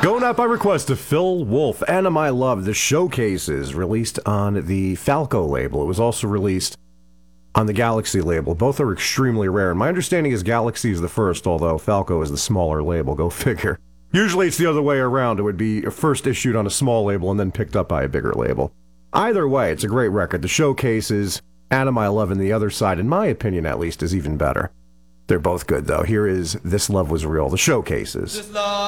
Going out by request of Phil Wolf, Anima I Love, the Showcases, released on the Falco label. It was also released on the Galaxy label. Both are extremely rare, and my understanding is Galaxy is the first, although Falco is the smaller label. Go figure. Usually it's the other way around. It would be first issued on a small label and then picked up by a bigger label. Either way, it's a great record. The Showcases, Anima I Love, and the other side, in my opinion at least, is even better. They're both good, though. Here is This Love Was Real, the Showcases.